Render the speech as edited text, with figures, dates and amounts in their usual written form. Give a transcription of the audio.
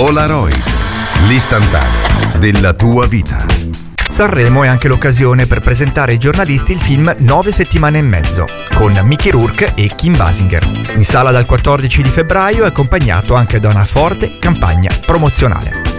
Polaroid, l'istantanea della tua vita. Sanremo è anche l'occasione per presentare ai giornalisti il film 9 settimane e mezzo, con Mickey Rourke e Kim Basinger. In sala dal 14 di febbraio è accompagnato anche da una forte campagna promozionale.